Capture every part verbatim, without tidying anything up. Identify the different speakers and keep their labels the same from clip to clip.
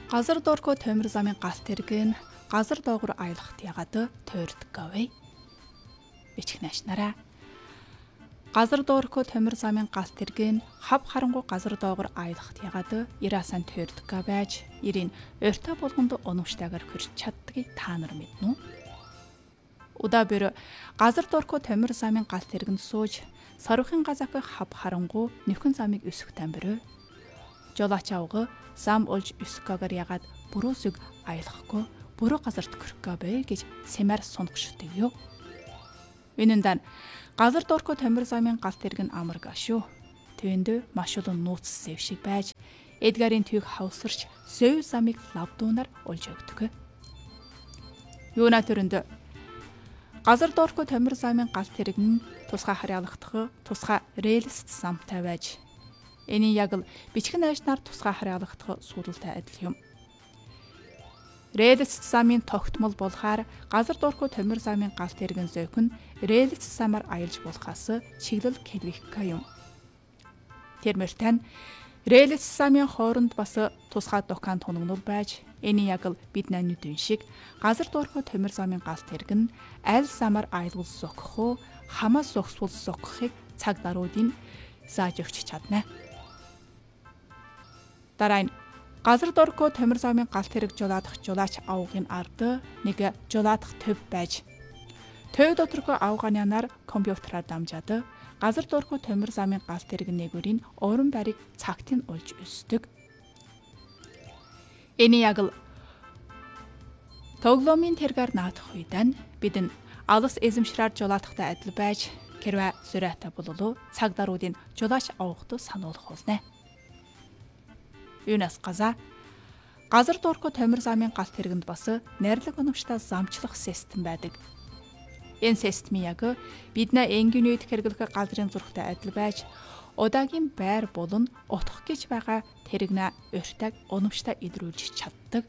Speaker 1: Газар доорхоо томир замын галт тэрэг нь газар доогуур аялахт ягаад тойрдог вэ? Бичгнэш нараа. Газар доорхоо томир замын галт тэрэг нь хав харангуй газар доогуур аялахт ягаад ирасан тойрдог байж, ирийн ойртой болгонд унамштайгаар хүрч чаддгийг та нар мэднэ үү? Удаа бэр газар доорхоо томир замын галт тэрэгнд сууж, сарвахын газаахыг хав харангуй нөхөн замыг өсөхтэн бэр. Жолооч авга зам олж өсгөөгөр ягаад бүрөөсөг аялахгүй бүрөө газарт хүрэх вэ гэж сэмэр сунах шүтэг юу. Энэндээ газар доорхоо томир замын галт тэрэг нь амар гашуу. Тэвэнд маш олон нууц сэв шиг байж Эдгарын түйг хавсарч сөв замыг лавдуунаар олж өгдөг. Юуна төрөнд газар доорхоо томир замын галт тэрэг нь тусгай харьяалагдах тусгай рельс замтай байж энэ яг л бичгэн найшнаар тусгай харьяалагдах суудалтай адил юм. Рельс замын тогтмол болохаар газар доорхоо томир замын галт тэрэгэн зөөхөн рельс замаар аялж болохоос чиглэл Кельвик юм. Тэрмэртэн рельс замын хооронд бас тусгай докан тунагнуул байж энэ яг л бидний нүдэн шиг газар доорхоо томир замын галт тэрэг нь аль замаар аялгал зогсох уу хамаас зогсвол зогсохыг цаг даруудын зааж өгч чадна. Дараа нь газар доорхоо томир замын галт тэрэг жолоодох жолооч авгын ард нэг жолоодох төв байж төв доторх авгааны анаар компьютераар дамжаад газар доорхоо томир замын галт тэрэг нэгүрийн уран байрыг цагтын олж өсдөг. Энэ яг л тоглоомын тэргээр наадах үедэн бид нь алс эзэмшраар жолоодохтой адил байж хэрвээ зөрөөтэй бололоо цаг даруудын жолооч авгад сануулах болно. Юунаас газа газар доорхоо томир замын галт тэргэнд бас найрлаг унамштай замчлах систем байдаг. Энэ системийн яг бидний энгийн үед хэрэглэх галдрын зургтай адил байж удаагийн байр болон утгах гэж байгаа тэрэгнээ урьтайг унамштай идрүүлж чаддаг.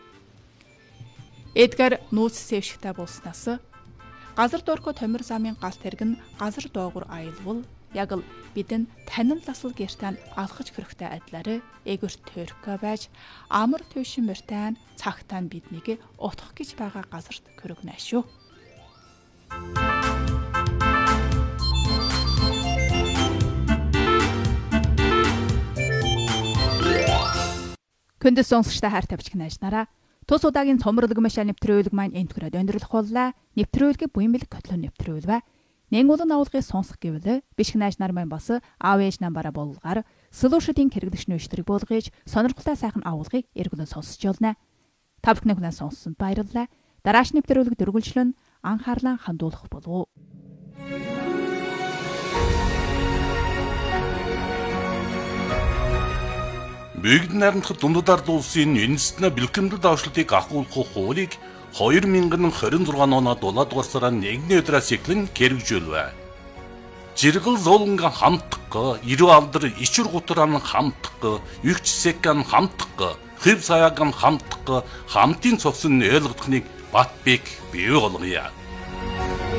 Speaker 1: Эдгээр нууц сэвшигтэй болсноос газар доорхоо томир замын галт тэрэг нь газар доогуур аялвал яг л бидэн танил ласал гэртэн алхаж хөрөхтэй адилаар эгөрт төрхөө байж амар төвшин мөртэн цагтаа биднийг утгах гэж байгаа газарт хөрөгнө шүү. Күндес сонсогчтой хайр тавьж гинэж нараа тус удаагийн цомрлог машаа нэвтрүүлэг маань энэ төрөд өндөрлөх боллаа. Нэвтрүүлгийг буян бэлэг котлон нэвтрүүлвэ. Нэн улан авалгыг сонсох гэвэл бишгнэж нар маань бас аав ээж намбараа болгоор солиушдын хэрэглэгчний өчтрийг болгож сонирхолтой сайхан авалгыг эргүүлэн сонсож байна. Та бүхний хүнээ сонссон баярлалаа. Дарааш нэвтрүүлэг дөрвөлжлөн анхаарлаа хандуулах болов.
Speaker 2: Бүгд найрамдах дундад улсын үндэстэн бэлтгэмдэл давшлтыг агуулах хуулийг хоёр мянган хорин зургаан оноо дулаадугаар сарын нэгний өдрөөс эхлэн хэрэгжүүлвэ. Жиргэл зууланган хамтдаггүй, ирүү алдар ичүр гутран хамтдаггүй, югч секан хамтдаггүй, хэв саяаган хамтдаггүй, хамтын цогсон ойлгодохныг бат бик бий болгоё.